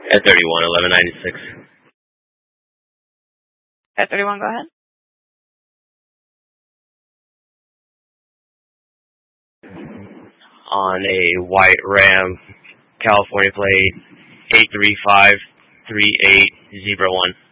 At 31, 1196. At 31, go ahead. On a white Ram, California plate, 8353801.